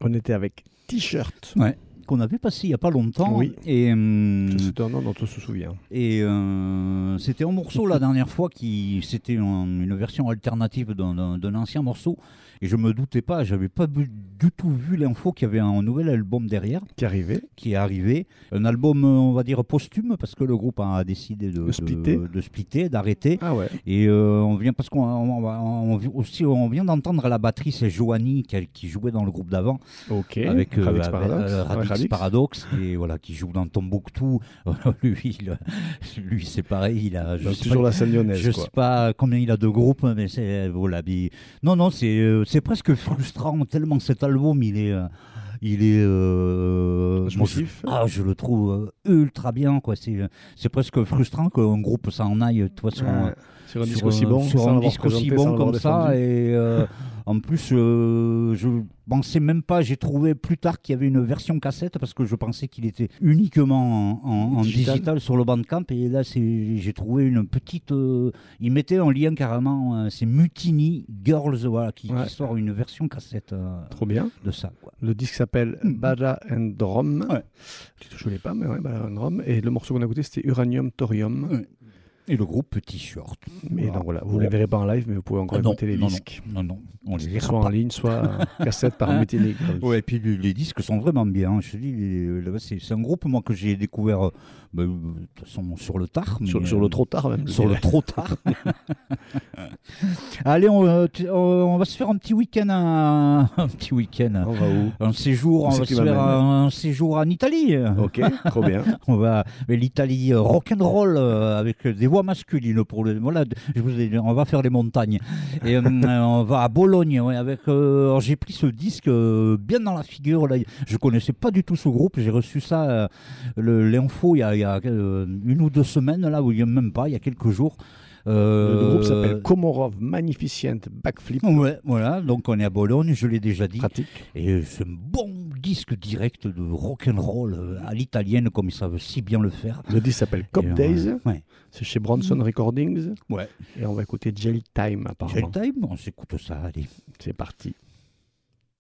On était avec T-shirt. Ouais. Qu'on avait passé il n'y a pas longtemps. Oui. Et, c'est un nom dont on se souvient. Et c'était un morceau la dernière fois c'était une version alternative d'un ancien morceau. Et je me doutais pas, j'avais pas du tout vu l'info qu'il y avait un nouvel album derrière. Qui est arrivé. Un album, on va dire, posthume, parce que le groupe a décidé de splitter, d'arrêter. Ah ouais. Et on vient, parce on vient d'entendre à la batterie, c'est Johanny qui jouait dans le groupe d'avant. Ok. Avec Radix Paradox, et voilà, qui joue dans Tombouctou. lui c'est pareil, il a toujours la scène lyonnaise. Je sais pas combien il a de groupes, mais c'est voilà. Non, c'est presque frustrant tellement cet album il est je le trouve ultra bien, quoi. C'est presque frustrant qu'un groupe s'en aille, de toute façon, sur un disque aussi bon, comme ça. Et en plus, je pensais même pas, j'ai trouvé plus tard qu'il y avait une version cassette, parce que je pensais qu'il était uniquement en digital sur le Bandcamp. Et là, j'ai trouvé une petite. Il mettait un lien carrément, c'est Mutiny Girls, voilà, qui sort une version cassette. Trop bien. De ça, quoi. Le disque s'appelle Bada and Drum. Ouais. Je ne l'ai pas, mais Bada and Drum. Et le morceau qu'on a écouté, c'était Uranium Thorium. Ouais. Et le groupe T-shirt. Mais donc voilà, vous ne les verrez pas en live, mais vous pouvez encore écouter les disques. Non. On les verra soit pas. En ligne, soit cassette par Mutiny. Ouais, et puis les disques sont vraiment bien. Je te dis, c'est un groupe, moi, que j'ai découvert de toute façon sur le tard. Sur le trop tard, même. Sur le trop tard. Allez, on va se faire un petit week-end. Un petit week-end. On va où? Un séjour. On va se faire un séjour en Italie. Ok, trop bien. Mais l'Italie rock'n'roll avec des voix masculines. Voilà, on va faire les montagnes. Et on va à Bologne. Ouais, j'ai pris ce disque bien dans la figure. Là. Je connaissais pas du tout ce groupe. J'ai reçu ça, l'info, il y a 1 ou 2 semaines, là, où il n'y a même pas, il y a quelques jours. Le groupe s'appelle Komorov Magnificent Backflip. Ouais, voilà, donc on est à Bologne, je l'ai déjà dit. Pratique. Et c'est un bon disque direct de rock'n'roll à l'italienne, comme ils savent si bien le faire. Le disque s'appelle Cop Days. Ouais. C'est chez Bronson Recordings. Ouais. Et on va écouter Jail Time, apparemment. Jail Time, on s'écoute ça, allez. C'est parti.